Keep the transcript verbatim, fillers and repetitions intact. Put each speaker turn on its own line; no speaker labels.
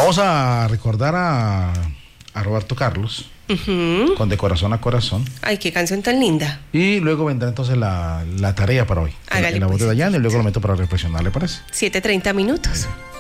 Vamos a recordar a, a Roberto Carlos.
Uh-huh.
Con De Corazón a Corazón.
Ay, qué canción tan linda.
Y luego vendrá entonces la, la tarea para hoy.
Hágale,
en la voz
pues.
de Dayana, y luego lo meto para reflexionar, ¿le parece?
siete treinta minutos.